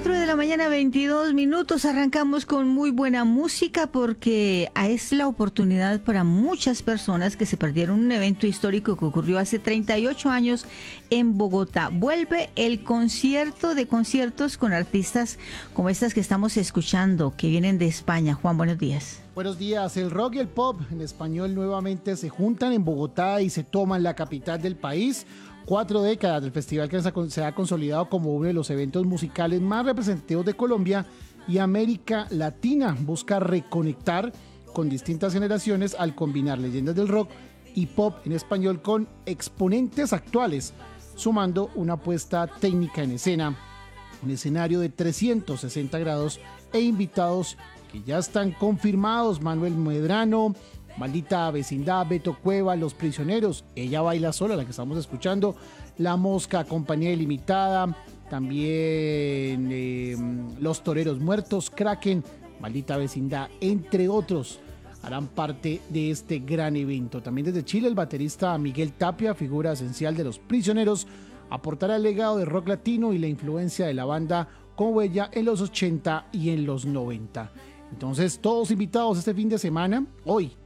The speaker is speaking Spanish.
4 de la mañana, 22 minutos. Arrancamos con muy buena música porque es la oportunidad para muchas personas que se perdieron un evento histórico que ocurrió hace 38 años en Bogotá. Vuelve el concierto de conciertos con artistas como estas que estamos escuchando, que vienen de España. Juan, buenos días. Buenos días. El rock y el pop en español nuevamente se juntan en Bogotá y se toman la capital del país. 4 décadas del festival que se ha consolidado como uno de los eventos musicales más representativos de Colombia y América Latina. Busca reconectar con distintas generaciones al combinar leyendas del rock y pop en español con exponentes actuales, sumando una puesta técnica en escena, un escenario de 360 grados e invitados que ya están confirmados: Manuel Medrano, Maldita Vecindad, Beto Cueva, Los Prisioneros, Ella Baila Sola, la que estamos escuchando, La Mosca, Compañía Ilimitada, también Los Toreros Muertos, Kraken, Maldita Vecindad, entre otros, harán parte de este gran evento. También desde Chile, el baterista Miguel Tapia, figura esencial de Los Prisioneros, aportará el legado de rock latino y la influencia de la banda como huella en los 80 y en los 90. Entonces, todos invitados este fin de semana, hoy